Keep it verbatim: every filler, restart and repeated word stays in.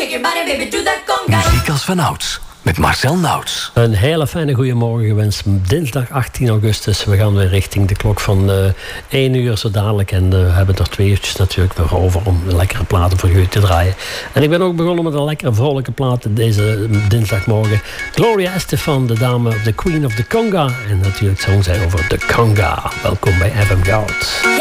shake your body, baby, do that conga. Muziek als vanouds. Met Marcel Nauts. Een hele fijne goeiemorgen gewenst. Dinsdag achttien augustus. We gaan weer richting de klok van uh, één uur zo dadelijk. En uh, we hebben er twee uurtjes natuurlijk weer over om lekkere platen voor jullie te draaien. En ik ben ook begonnen met een lekkere vrolijke plaat deze dinsdagmorgen. Gloria Estefan, de dame, de queen of the conga. En natuurlijk zong zij over de conga. Welkom bij F M Goud.